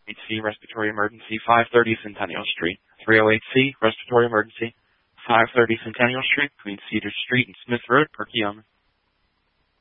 308C, respiratory emergency, 530 Centennial Street. 308C, respiratory emergency, 530 Centennial Street, between Cedar Street and Smith Road, Perkiomen.